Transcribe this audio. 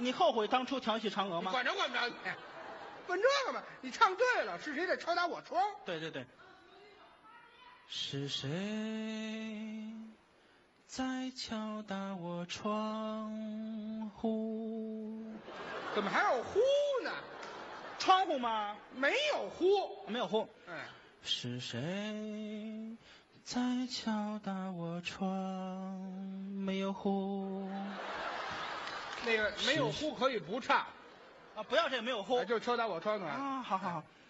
你后悔当初调戏嫦娥吗？ 管着管不着你，问这个吧，你唱对了，是谁在敲打我窗？ 对对对。是谁在敲打我窗户？ 怎么还有呼呢？ 窗户吗？ 没有呼， 没有呼。 哎， 是谁在敲打我窗？没有呼。 那个没有呼可以不唱啊，不要这个没有呼。 就敲打我窗的。 啊，好好好。